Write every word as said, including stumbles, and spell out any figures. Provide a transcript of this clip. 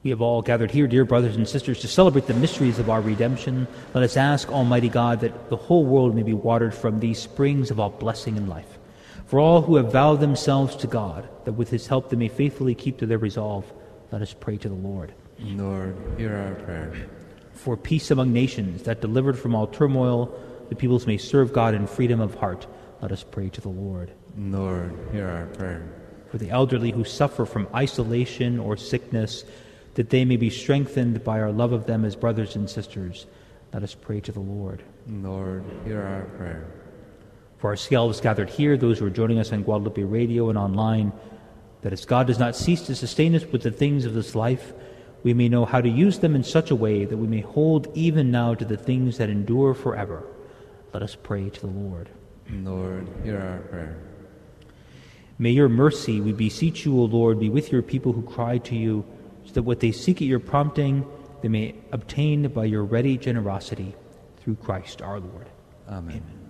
We have all gathered here, dear brothers and sisters, to celebrate the mysteries of our redemption. Let us ask Almighty God that the whole world may be watered from these springs of all blessing and life. For all who have vowed themselves to God, that with his help they may faithfully keep to their resolve, let us pray to the Lord. Lord, hear our prayer. For peace among nations, that delivered from all turmoil, the peoples may serve God in freedom of heart, let us pray to the Lord. Lord, hear our prayer. For the elderly who suffer from isolation or sickness, that they may be strengthened by our love of them as brothers and sisters, let us pray to the Lord. Lord, hear our prayer. For ourselves gathered here, those who are joining us on Guadalupe Radio and online, that as God does not cease to sustain us with the things of this life, we may know how to use them in such a way that we may hold even now to the things that endure forever. Let us pray to the Lord. Lord, hear our prayer. May your mercy, we beseech you, O Lord, be with your people who cry to you, so that what they seek at your prompting they may obtain by your ready generosity, through Christ our Lord. Amen. Amen.